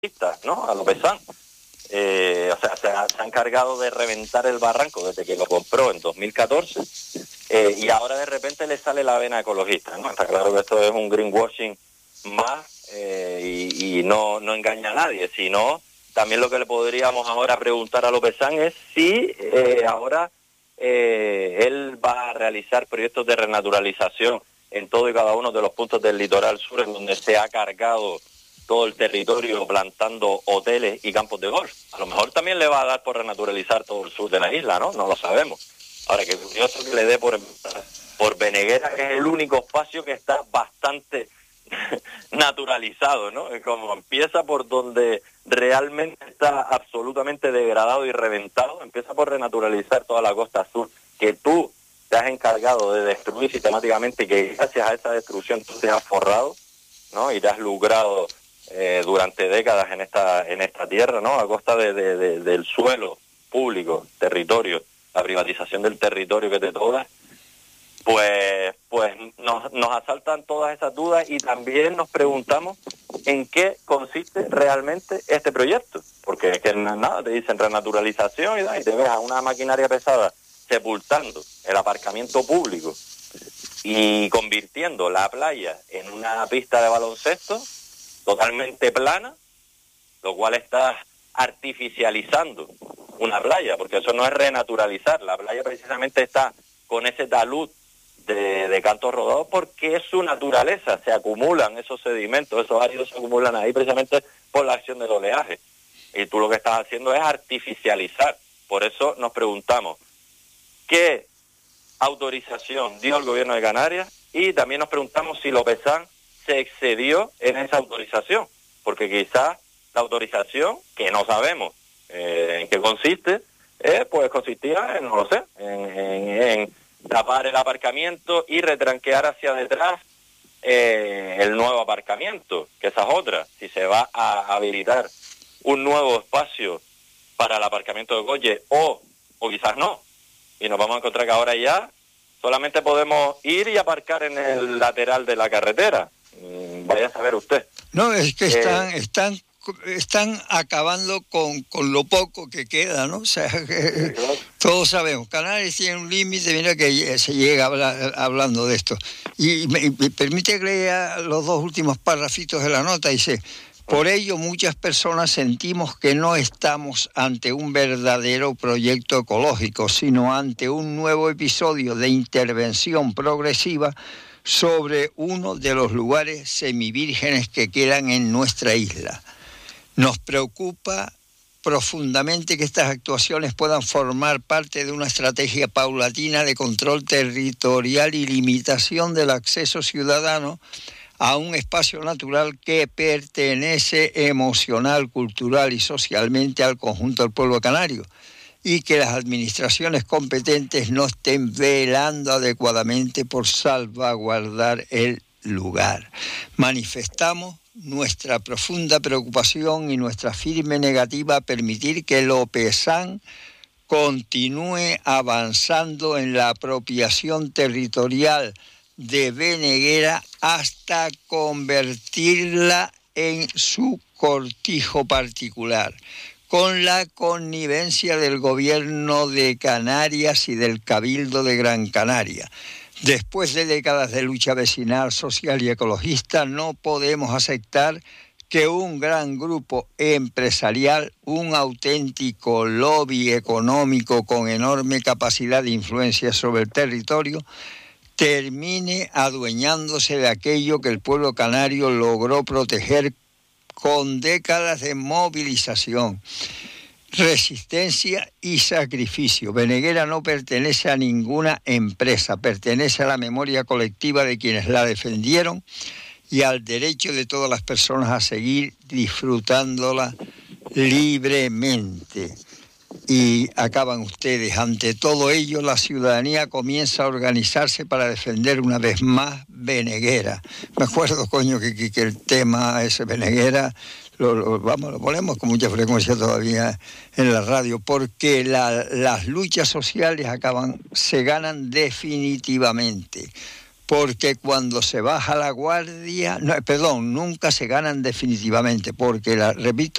¿no? A López-San. O sea, se ha encargado de reventar el barranco desde que lo compró en 2014 y ahora de repente le sale la vena ecologista, ¿no? Está claro que esto es un greenwashing más y no engaña a nadie, sino también lo que le podríamos ahora preguntar a López-San es si ahora él va a realizar proyectos de renaturalización en todo y cada uno de los puntos del litoral sur en donde se ha cargado todo el territorio plantando hoteles y campos de golf. A lo mejor también le va a dar por renaturalizar todo el sur de la isla, ¿no? No lo sabemos. Ahora, que curioso que le dé por Veneguera, que es el único espacio que está bastante naturalizado, ¿no? Como empieza por donde realmente está absolutamente degradado y reventado, empieza por renaturalizar toda la costa sur, que tú te has encargado de destruir sistemáticamente y que gracias a esa destrucción tú te has forrado, ¿no? Y te has lucrado durante décadas en esta tierra, ¿no? A costa del suelo público, territorio, la privatización del territorio que te toca, pues nos asaltan todas esas dudas y también nos preguntamos en qué consiste realmente este proyecto, porque es que nada, te dicen renaturalización y te ves a una maquinaria pesada sepultando el aparcamiento público y convirtiendo la playa en una pista de baloncesto totalmente plana, lo cual está artificializando una playa, porque eso no es renaturalizar. La playa precisamente está con ese talud de cantos rodados porque es su naturaleza, se acumulan esos sedimentos, esos áridos se acumulan ahí precisamente por la acción del oleaje. Y tú lo que estás haciendo es artificializar. Por eso nos preguntamos, ¿qué autorización dio el gobierno de Canarias? Y también nos preguntamos si López-San se excedió en esa autorización, porque quizás la autorización, que no sabemos en qué consiste, pues consistía en, no lo sé, en tapar el aparcamiento y retranquear hacia detrás el nuevo aparcamiento, que esa es otra, si se va a habilitar un nuevo espacio para el aparcamiento de coches o quizás no, y nos vamos a encontrar que ahora ya solamente podemos ir y aparcar en el lateral de la carretera. Vaya a saber usted. No, es que están acabando con lo poco que queda, ¿no? O sea, que Claro. todos sabemos, Canarias tiene un límite, mira que se llega hablando de esto. Y me permite que lea los dos últimos parrafitos de la nota, dice: por ello muchas personas sentimos que no estamos ante un verdadero proyecto ecológico, sino ante un nuevo episodio de intervención progresiva sobre uno de los lugares semivírgenes que quedan en nuestra isla. Nos preocupa profundamente que estas actuaciones puedan formar parte de una estrategia paulatina de control territorial y limitación del acceso ciudadano a un espacio natural que pertenece emocional, cultural y socialmente al conjunto del pueblo canario, y que las administraciones competentes no estén velando adecuadamente por salvaguardar el lugar. Manifestamos nuestra profunda preocupación y nuestra firme negativa a permitir que López-San continúe avanzando en la apropiación territorial de Veneguera hasta convertirla en su cortijo particular, con la connivencia del gobierno de Canarias y del Cabildo de Gran Canaria. Después de décadas de lucha vecinal, social y ecologista, no podemos aceptar que un gran grupo empresarial, un auténtico lobby económico con enorme capacidad de influencia sobre el territorio, termine adueñándose de aquello que el pueblo canario logró proteger con décadas de movilización, resistencia y sacrificio. Veneguera no pertenece a ninguna empresa, pertenece a la memoria colectiva de quienes la defendieron y al derecho de todas las personas a seguir disfrutándola libremente. Y acaban ustedes. Ante todo ello, la ciudadanía comienza a organizarse para defender una vez más Veneguera. Me acuerdo, que el tema ese Veneguera lo ponemos con mucha frecuencia todavía en la radio, porque las luchas sociales se ganan definitivamente porque cuando se baja la guardia, no, perdón, nunca se ganan definitivamente, porque repito,